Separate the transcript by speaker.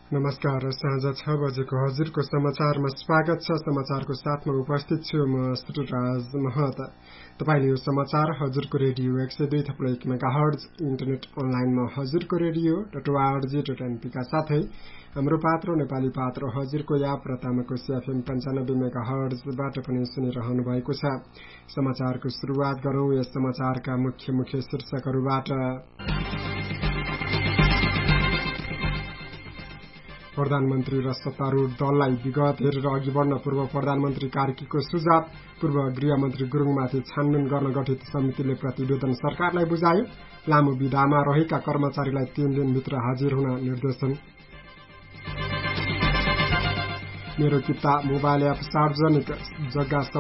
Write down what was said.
Speaker 1: नमस्कार, साँझ 6 बजेको हजुरको समाचारमा स्वागत छ। समाचारको साथमा उपस्थित छु म श्रीराज महत। तपाईले यो समाचार हजुरको रेडियो 102.1 मेगाहर्ज इन्टरनेट अनलाइनमा हजुरको रेडियो.org.np का साथै हाम्रो पात्रो नेपाली पात्रो हजुरको याप र तामाकोशी एफएम 95 मेगाहर्जबाट पनि सुनिरहनु भएको छ। समाचारको शुरुआत गरौं यस समाचारका मुख्य शीर्षकहरूबाट। प्रधानमन्त्री र सत्तारूढ दललाई विगत हेरेर अघि बढ्न पूर्व प्रधानमन्त्री कार्कीको सुझाव। पूर्व गृहमन्त्री गुरुङमाथि छानबिन गर्न गठित समितिले प्रतिवेदन सरकारलाई बुझायो। लामो विदामा रहेका कर्मचारीलाई 3 दिनभित्र हाजिर हुन निर्देशन। मेरो किता मोबाइल एप सार्वजनिक जग्गा